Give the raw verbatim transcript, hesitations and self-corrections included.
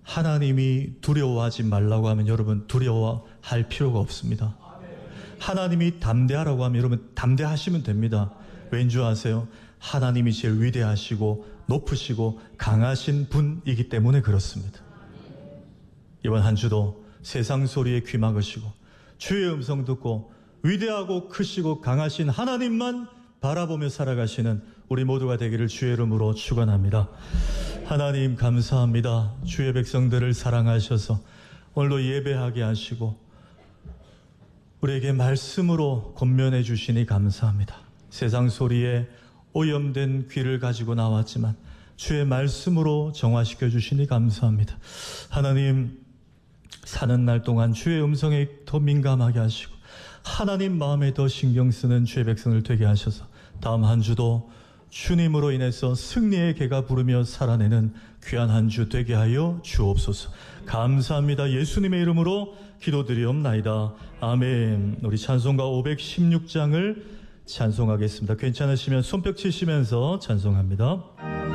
하나님이 두려워하지 말라고 하면 여러분 두려워할 필요가 없습니다. 하나님이 담대하라고 하면 여러분 담대하시면 됩니다. 왠 줄 아세요? 하나님이 제일 위대하시고 높으시고 강하신 분이기 때문에 그렇습니다. 이번 한 주도 세상 소리에 귀 막으시고 주의 음성 듣고 위대하고 크시고 강하신 하나님만 바라보며 살아가시는 우리 모두가 되기를 주의 이름으로 축원합니다. 하나님 감사합니다. 주의 백성들을 사랑하셔서 오늘도 예배하게 하시고 우리에게 말씀으로 권면해 주시니 감사합니다. 세상 소리에 오염된 귀를 가지고 나왔지만 주의 말씀으로 정화시켜 주시니 감사합니다. 하나님 사는 날 동안 주의 음성에 더 민감하게 하시고 하나님 마음에 더 신경 쓰는 주의 백성을 되게 하셔서 다음 한 주도 주님으로 인해서 승리의 개가 부르며 살아내는 귀한 한 주 되게 하여 주옵소서. 감사합니다. 예수님의 이름으로 기도드리옵나이다. 아멘. 우리 찬송가 오백십육 장을 찬송하겠습니다. 괜찮으시면 손뼉 치시면서 찬송합니다.